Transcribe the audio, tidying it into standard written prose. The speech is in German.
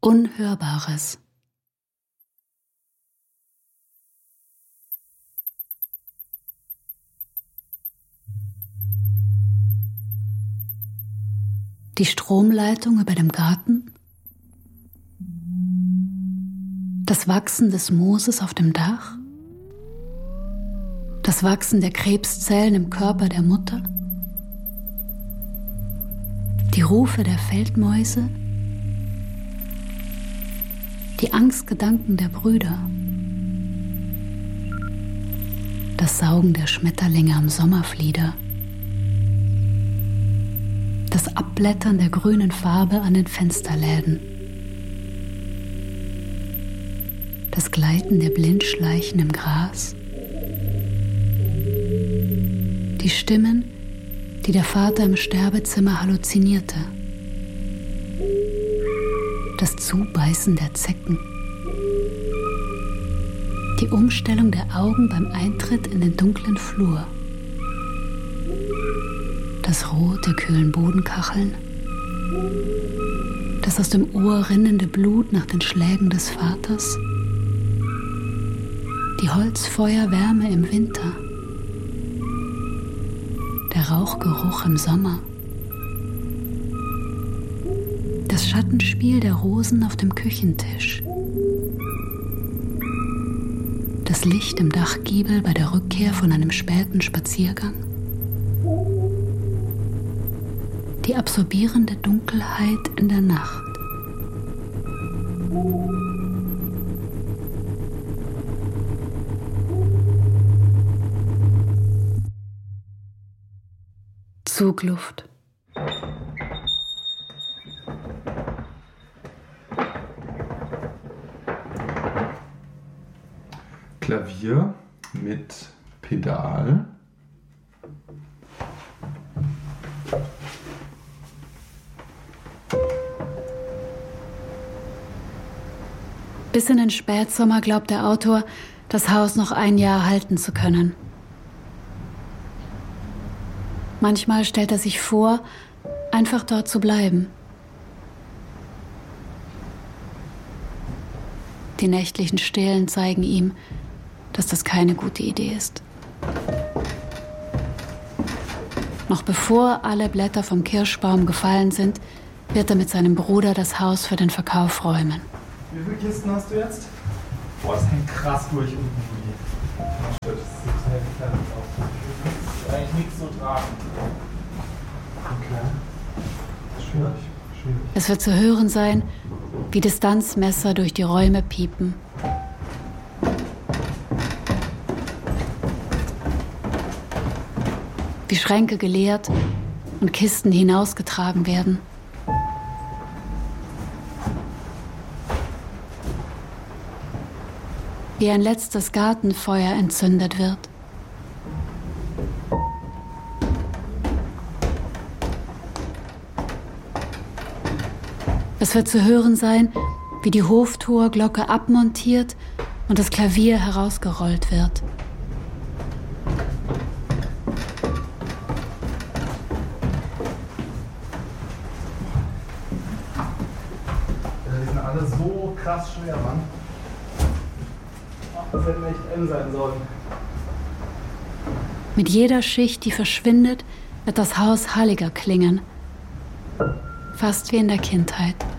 Unhörbares. Die Stromleitung über dem Garten, das Wachsen des Mooses auf dem Dach, das Wachsen der Krebszellen im Körper der Mutter, die Rufe der Feldmäuse, die Angstgedanken der Brüder, das Saugen der Schmetterlinge am Sommerflieder, das Abblättern der grünen Farbe an den Fensterläden, das Gleiten der Blindschleichen im Gras, die Stimmen, die der Vater im Sterbezimmer halluzinierte, das Zubeißen der Zecken, die Umstellung der Augen beim Eintritt in den dunklen Flur, das Rot der kühlen Bodenkacheln, das aus dem Ohr rinnende Blut nach den Schlägen des Vaters, die Holzfeuerwärme im Winter, der Rauchgeruch im Sommer, das Schattenspiel der Rosen auf dem Küchentisch, das Licht im Dachgiebel bei der Rückkehr von einem späten Spaziergang, die absorbierende Dunkelheit in der Nacht. Zugluft. Klavier mit Pedal. Bis in den Spätsommer glaubt der Autor, das Haus noch ein Jahr halten zu können. Manchmal stellt er sich vor, einfach dort zu bleiben. Die nächtlichen Stelen zeigen ihm, dass das keine gute Idee ist. Noch bevor alle Blätter vom Kirschbaum gefallen sind, wird er mit seinem Bruder das Haus für den Verkauf räumen. Wie viele Kisten hast du jetzt? Boah, das hängt krass durch unten. Das ist total gefährlich aus. Das ist eigentlich nichts zu tragen. Okay. Schwierig. Es wird zu hören sein, wie Distanzmesser durch die Räume piepen. Wie Schränke geleert und Kisten hinausgetragen werden. Wie ein letztes Gartenfeuer entzündet wird. Es wird zu hören sein, wie die Hoftorglocke abmontiert und das Klavier herausgerollt wird. Die sind alle so krass schwer, Mann. Das hätte echt eng sein sollen. Mit jeder Schicht, die verschwindet, wird das Haus halliger klingen. Fast wie in der Kindheit.